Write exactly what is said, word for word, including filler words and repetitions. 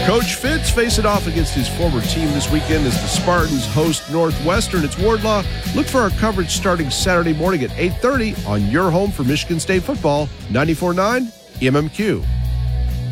Coach Fitz facing off against his former team this weekend as the Spartans host Northwestern. It's Wardlaw. Look for our coverage starting Saturday morning at eight thirty on your home for Michigan State football, ninety-four point nine M M Q.